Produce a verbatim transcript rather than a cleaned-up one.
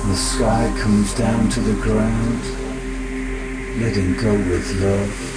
The sky comes down to the ground, letting go with love.